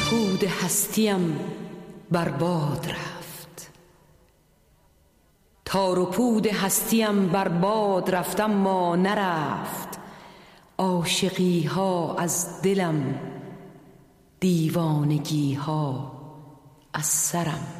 پود هستیم بر باد رفت، تار و پود هستیم بر باد رفت، اما نرفت عاشقی ها از دلم، دیوانگی ها از سرم.